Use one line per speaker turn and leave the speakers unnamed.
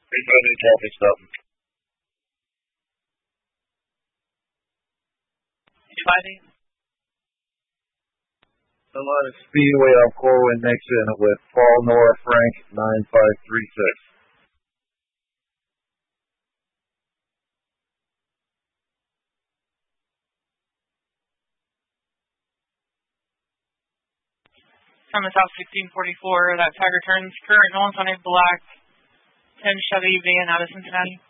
Any traffic stop.
Fighting.
Atlantic Speedway on Corwin Nixon with Paul Nora Frank 9536.
From the South 1644, that Tiger turns current, no one's on a black 10 Chevy van out of Cincinnati.